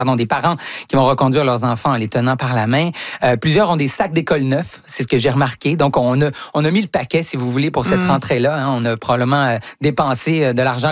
des parents qui vont reconduire leurs enfants en les tenant par la main. Plusieurs ont des sacs d'école neufs, c'est ce que j'ai remarqué. Donc, on a mis le paquet, si vous voulez, pour cette rentrée-là. Hein. On a probablement dépensé de l'argent